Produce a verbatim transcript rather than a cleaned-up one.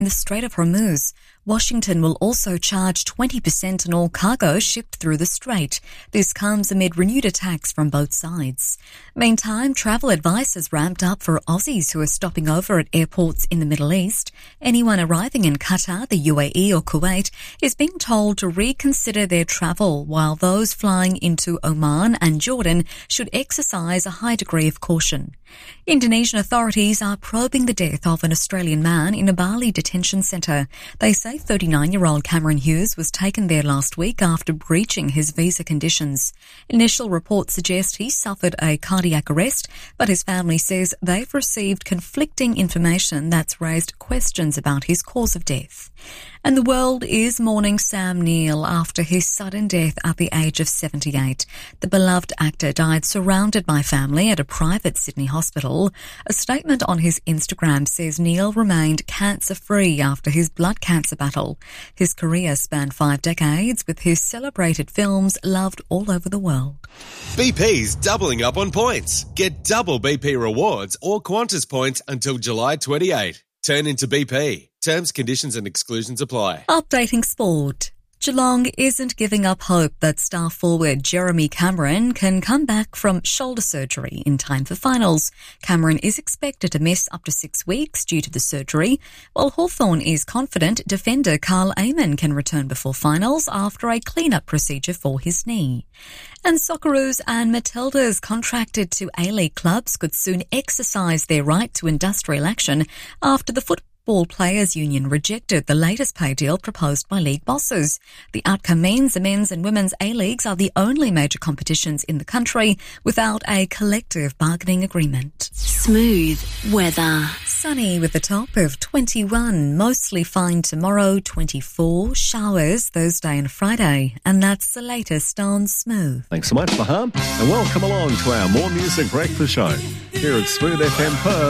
in the Strait of Hormuz. Washington will also charge twenty percent on all cargo shipped through the strait. This comes amid renewed attacks from both sides. Meantime, travel advice has ramped up for Aussies who are stopping over at airports in the Middle East. Anyone arriving in Qatar, the U A E or Kuwait is being told to reconsider their travel, while those flying into Oman and Jordan should exercise a high degree of caution. Indonesian authorities are probing the death of an Australian man in a Bali detention centre. They say thirty-nine-year-old Cameron Hughes was taken there last week after breaching his visa conditions. Initial reports suggest he suffered a cardiac arrest, but his family says they've received conflicting information that's raised questions about his cause of death. And the world is mourning Sam Neill after his sudden death at the age of seventy-eight. The beloved actor died surrounded by family at a private Sydney hospital. A statement on his Instagram says Neill remained cancer-free after his blood cancer battle. His career spanned five decades, with his celebrated films loved all over the world. B P's doubling up on points. Get double B P rewards or Qantas points until July twenty-eighth. Turn into B P. Terms, conditions and exclusions apply. Updating sport. Geelong isn't giving up hope that star forward Jeremy Cameron can come back from shoulder surgery in time for finals. Cameron is expected to miss up to six weeks due to the surgery, while Hawthorn is confident defender Carl Amon can return before finals after a clean-up procedure for his knee. And Socceroos and Matildas contracted to A-League clubs could soon exercise their right to industrial action after the Football Players Union rejected the latest pay deal proposed by league bosses. The outcome means the men's and women's A-Leagues are the only major competitions in the country without a collective bargaining agreement. Smooth weather. Sunny with a top of twenty-one, mostly fine tomorrow, twenty-four, showers Thursday and Friday. And that's the latest on Smooth. Thanks so much, Faham, and welcome along to our More Music Breakfast Show here at Smooth F M Perth.